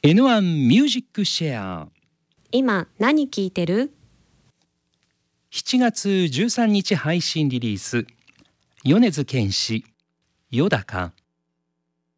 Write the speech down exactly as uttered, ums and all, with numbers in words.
エヌワン ミュージックシェア。 今何聞いてる？ しちがつじゅうさんにち配信リリース、米津玄師、よだか。